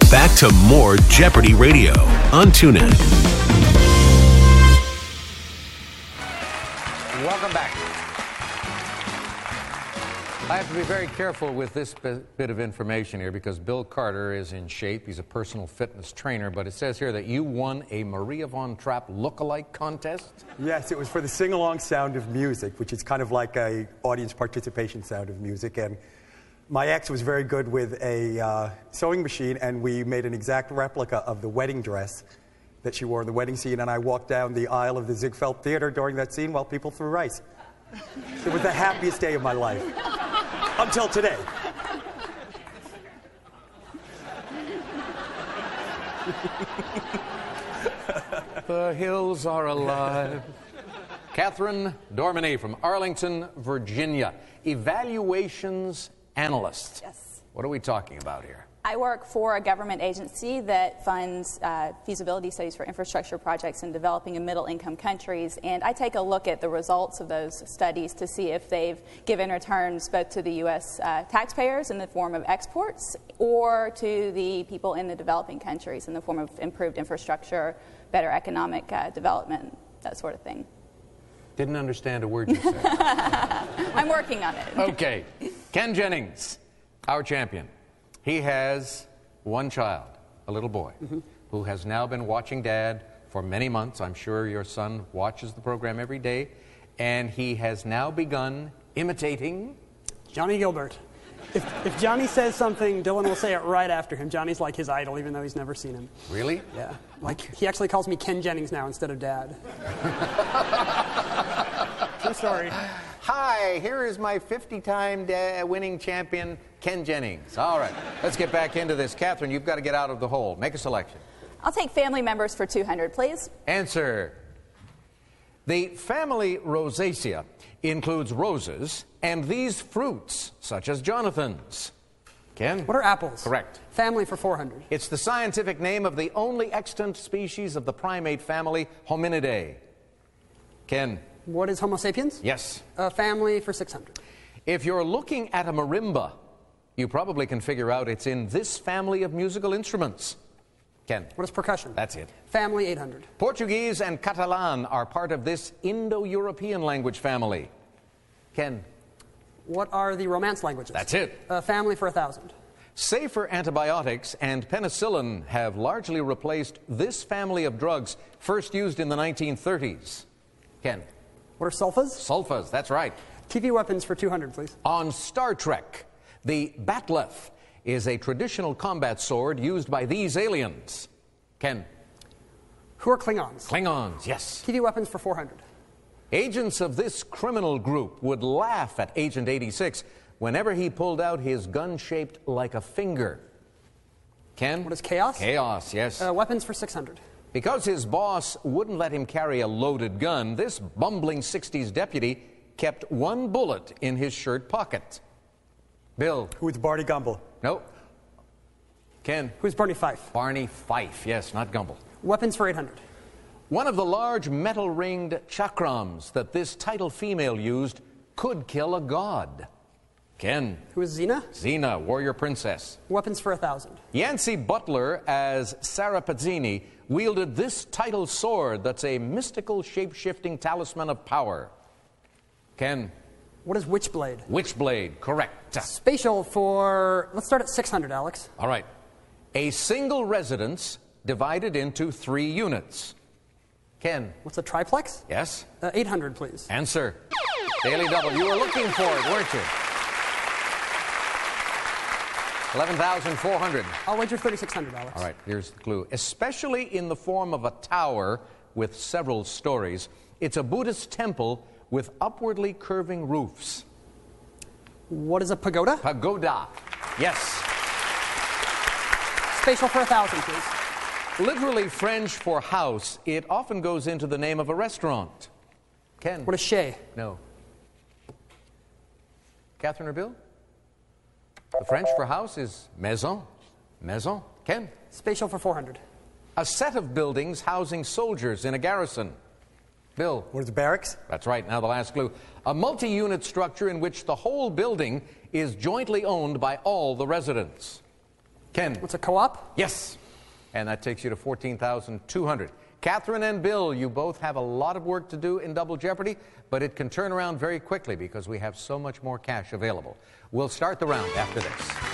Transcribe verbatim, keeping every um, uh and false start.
Back to more Jeopardy Radio on TuneIn. Welcome back. I have to be very careful with this bit of information here because Bill Carter is in shape. He's a personal fitness trainer, but it says here that you won a Maria von Trapp look-alike contest? Yes, it was for the sing-along Sound of Music, which is kind of like a audience participation Sound of Music. And my ex was very good with a uh, sewing machine, and we made an exact replica of the wedding dress that she wore in the wedding scene, and I walked down the aisle of the Ziegfeld Theater during that scene while people threw rice. It was the happiest day of my life. Until today. The hills are alive. Catherine Dorminey from Arlington, Virginia. Evaluations analyst. Yes. What are we talking about here? I work for a government agency that funds uh, feasibility studies for infrastructure projects in developing and middle-income countries, and I take a look at the results of those studies to see if they've given returns both to the U S uh, taxpayers in the form of exports or to the people in the developing countries in the form of improved infrastructure, better economic uh, development, that sort of thing. Didn't understand a word you said. I'm working on it. Okay. Ken Jennings, our champion. He has one child, a little boy, mm-hmm. who has now been watching Dad for many months. I'm sure your son watches the program every day. And he has now begun imitating Johnny Gilbert. If, if Johnny says something, Dylan will say it right after him. Johnny's like his idol, even though he's never seen him. Really? Yeah. Like, he actually calls me Ken Jennings now instead of Dad. True story. Hi, here is my fifty-time winning champion, Ken Jennings. All right, let's get back into this. Catherine, you've got to get out of the hole. Make a selection. I'll take family members for two hundred, please. Answer. The family Rosacea includes roses and these fruits, such as Jonathan's. Ken? What are apples? Correct. Family for four hundred. It's the scientific name of the only extant species of the primate family, Hominidae. Ken? What is Homo sapiens? Yes. A family for six hundred. If you're looking at a marimba, you probably can figure out it's in this family of musical instruments. Ken? What is percussion? That's it. Family eight hundred. Portuguese and Catalan are part of this Indo-European language family. Ken? What are the Romance languages? That's it. A family for one thousand. Safer antibiotics and penicillin have largely replaced this family of drugs first used in the nineteen thirties. Ken? What are sulfas? Sulfas, that's right. T V weapons for two hundred, please. On Star Trek, the Batleth is a traditional combat sword used by these aliens. Ken? Who are Klingons? Klingons, yes. T V weapons for four hundred. Agents of this criminal group would laugh at Agent eighty-six whenever he pulled out his gun shaped like a finger. Ken? What is chaos? Chaos, yes. Uh, weapons for six hundred. Because his boss wouldn't let him carry a loaded gun, this bumbling sixties deputy kept one bullet in his shirt pocket. Bill? Who is Barney Gumble? No. Ken? Who's Barney Fife? Barney Fife, yes, not Gumble. Weapons for eight hundred. One of the large metal-ringed chakrams that this title female used could kill a god. Ken? Who is Xena? Xena, warrior princess. Weapons for one thousand. Yancey Butler, as Sarah Pazzini, wielded this title sword that's a mystical shape-shifting talisman of power. Ken? What is Witchblade? Witchblade, correct. Spatial for, let's start at six hundred, Alex. All right. A single residence divided into three units. Ken? What's a triplex? Yes. Uh, eight hundred, please. Answer. Daily Double. You were looking for it, weren't you? eleven thousand four hundred. I'll wager thirty-six hundred, Alex. All right, here's the clue. Especially in the form of a tower with several stories, it's a Buddhist temple with upwardly curving roofs. What is a pagoda? Pagoda. Yes. Spatial for a thousand, please. Literally French for house, it often goes into the name of a restaurant. Ken? What is chez? No. Catherine or Bill? The French for house is maison. Maison. Ken? Spatial for four hundred. A set of buildings housing soldiers in a garrison. Bill? What is the barracks? That's right. Now the last clue. A multi-unit structure in which the whole building is jointly owned by all the residents. Ken. What's a co-op? Yes. And that takes you to fourteen thousand two hundred dollars. Catherine and Bill, you both have a lot of work to do in Double Jeopardy, but it can turn around very quickly because we have so much more cash available. We'll start the round after this.